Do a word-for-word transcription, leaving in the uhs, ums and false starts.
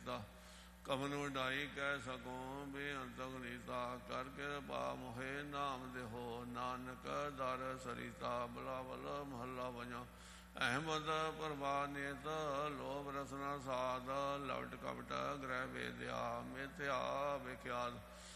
ਕੀਤਾ। ਕਮਨ ਵਡਾਈ ਕਹਿ ਸਕੂੰ ਬੇਅੰਤ ਗਨੀਤਾ। ਕਰ ਕਿਰਪਾ ਮੋਹਿ ਨਾਮ ਦੇਹੋ ਨਾਨਕ ਦਰ ਸਰੀਤਾ। ਬਲਾਵਲ ਮਹੱਲਾ ਪੰਜਵਾਂ। ਅਹਿਮਦ ਪ੍ਰਵਾਨਿਤ ਲੋਭ ਰਸਨਾ ਸਾਧ। ਲਵਟ ਕਪਟ ਗ੍ਰਹਿ ਵੇਦਿਆ ਮਿਥਿਆ ਵਿਖਿਆਤ।